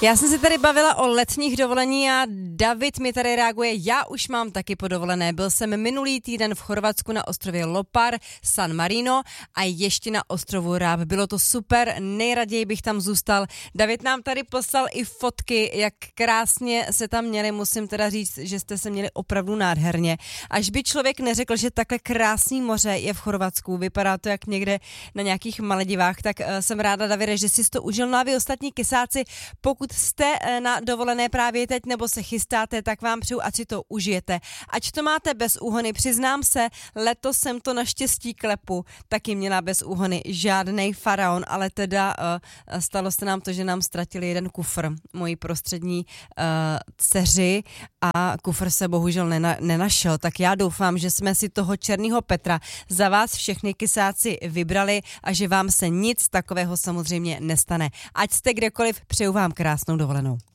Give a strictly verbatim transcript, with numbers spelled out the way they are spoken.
Já jsem si tady bavila o letních dovolení a David mi tady reaguje, já už mám taky podovolené. Byl jsem minulý týden v Chorvatsku na ostrově Lopar, San Marino a ještě na ostrovu Rab. Bylo to super, nejraději bych tam zůstal. David nám tady poslal i fotky, jak krásně se tam měli, musím teda říct, že jste se měli opravdu nádherně. Až by člověk neřekl, že takhle krásný moře je v Chorvatsku, vypadá to jak někde na nějakých Maledivách, tak uh, jsem ráda, Davide, že jsi to užil. No a vy ostatní kysáci, pokud jste na dovolené právě teď nebo se chystáte, tak vám přeju, ať si to užijete. Ať to máte bez úhony, přiznám se, letos jsem to naštěstí klepu taky měla bez úhony, žádnej faraon, ale teda uh, stalo se nám to, že nám ztratili jeden kufr, moji prostřední uh, dceři a kufr se bohužel nena, nenašel, tak já doufám, že jsme si toho černýho Petra za vás všechny kysáci vybrali a že vám se nic takového samozřejmě nestane. Ať jste kdekoliv, přeju vám krásnou dovolenou.